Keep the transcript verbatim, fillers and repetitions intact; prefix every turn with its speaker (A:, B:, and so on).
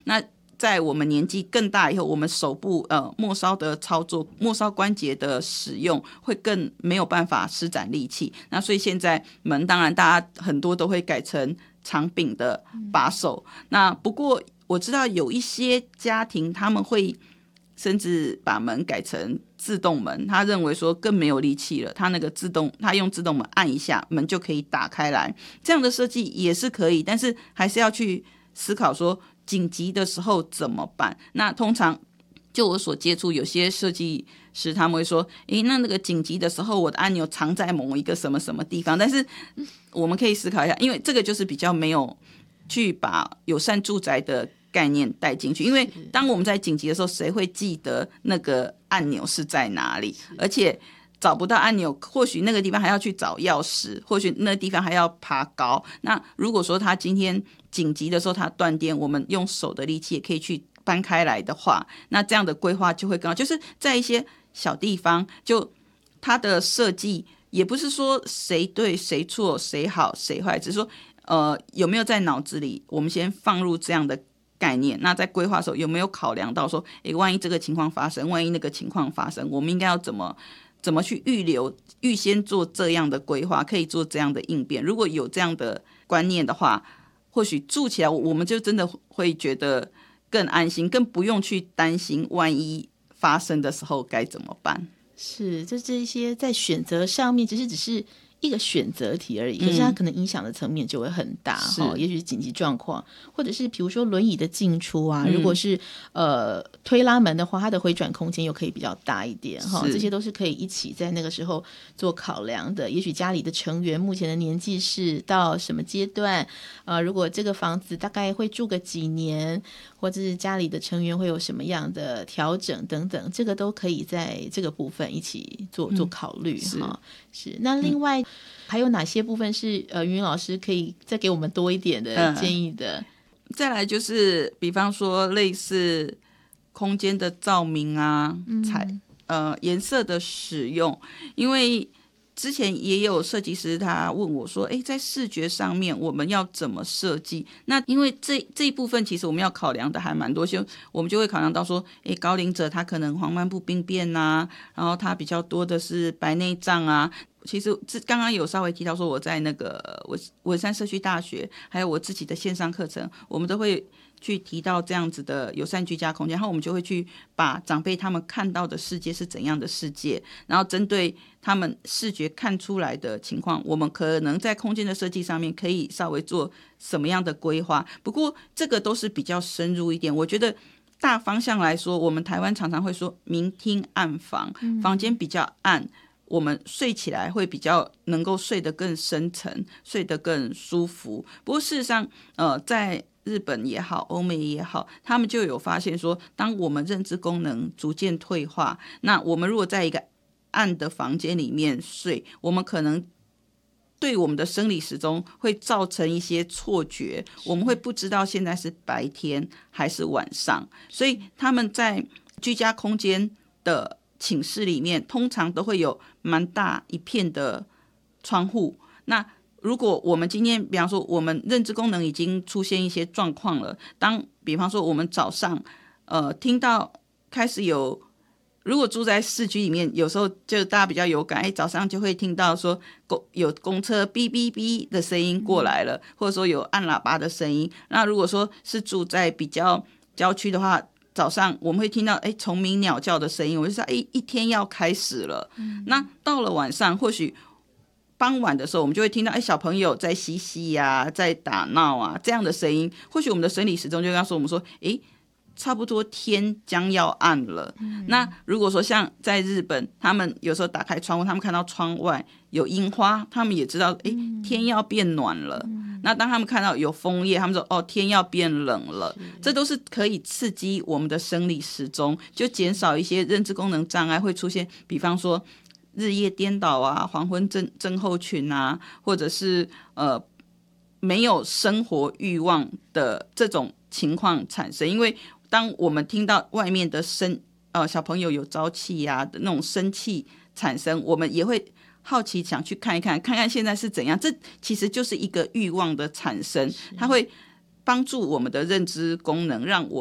A: 那在我们年纪更大以后，我们手部呃末梢的操作，末梢关节的使用会更没有办法施展力气。那所以现在门当然大家很多都会改成长柄的把手。嗯、那不过我知道有一些家庭他们会甚至把门改成自动门，他认为说更没有力气了，他那个自动，他用自动门按一下门就可以打开来，这样的设计也是可以，但是还是要去思考说紧急的时候怎么办。那通常就我所接触，有些设计师他们会说，诶，那那个紧急的时候我的按钮藏在某一个什么什么地方，但是我们可以思考一下，因为这个就是比较没有去把友善住宅的概念带进去，因为当我们在紧急的时候，谁会记得那个按钮是在哪里？而且找不到按钮，或许那个地方还要去找钥匙，或许那个地方还要爬高。那如果说他今天紧急的时候他断电，我们用手的力气也可以去搬开来的话，那这样的规划就会更好。就是在一些小地方，就它的设计也不是说谁对谁错谁好谁坏，只是说呃有没有在脑子里我们先放入这样的概念，那在规划的时候有没有考量到说，诶，万一这个情况发生，万一那个情况发生，我们应该要怎么怎么去预留，预先做这样的规划，可以做这样的应变。如果有这样的观念的话，或许住起来我们就真的会觉得更安心，更不用去担心万一发生的时候该怎么办。
B: 是，就这些在选择上面，其实只是一个选择题而已，可是它可能影响的层面就会很大、嗯、也许是紧急状况，或者是比如说轮椅的进出啊，嗯、如果是呃推拉门的话，它的回转空间又可以比较大一点哈，这些都是可以一起在那个时候做考量的。也许家里的成员目前的年纪是到什么阶段，呃，如果这个房子大概会住个几年，或者是家里的成员会有什么样的调整等等，这个都可以在这个部分一起做做考虑哈、嗯。是，那另外、嗯、还有哪些部分是呃云云老师可以再给我们多一点的建议的？嗯、
A: 再来就是比方说类似空间的照明啊，彩、嗯、呃颜色的使用，因为之前也有设计师他问我说，诶，在视觉上面我们要怎么设计？那因为这这一部分其实我们要考量的还蛮多，就我们就会考量到说，诶，高龄者他可能黄斑部病变啊，然后他比较多的是白内障啊。其实刚刚有稍微提到说，我在那个文山社区大学还有我自己的线上课程，我们都会去提到这样子的友善居家空间，然后我们就会去把长辈他们看到的世界是怎样的世界，然后针对他们视觉看出来的情况，我们可能在空间的设计上面可以稍微做什么样的规划。不过这个都是比较深入一点，我觉得大方向来说，我们台湾常常会说明厅暗房，房间比较暗，我们睡起来会比较能够睡得更深沉，睡得更舒服。不过事实上呃，在日本也好，欧美也好，他们就有发现说，当我们认知功能逐渐退化，那我们如果在一个暗的房间里面睡，我们可能对我们的生理时钟会造成一些错觉，我们会不知道现在是白天还是晚上。所以他们在居家空间的寝室里面通常都会有蛮大一片的窗户。那如果我们今天比方说我们认知功能已经出现一些状况了，当比方说我们早上呃听到开始有，如果住在市区里面，有时候就大家比较有感，哎，早上就会听到说有公车哔哔哔的声音过来了，或者说有按喇叭的声音。那如果说是住在比较郊区的话，早上我们会听到哎虫鸣鸟叫的声音，我就说哎一天要开始了。嗯、那到了晚上，或许傍晚的时候，我们就会听到哎小朋友在嬉戏呀、啊，在打闹啊这样的声音。或许我们的生理时钟就告诉我们说，哎，差不多天将要暗了。嗯、那如果说像在日本，他们有时候打开窗户，他们看到窗外有樱花，他们也知道哎天要变暖了。嗯那当他们看到有枫叶，他们说哦天要变冷了，这都是可以刺激我们的生理时钟，就减少一些认知功能障碍会出现，比方说日夜颠倒啊、黄昏症症候群啊，或者是呃没有生活欲望的这种情况产生。因为当我们听到外面的声呃小朋友有朝气啊的那种生气产生，我们也会好奇想去看一看看看现在是怎样，这其实就是一个欲望的产生，它会帮助我们的认知功能，让我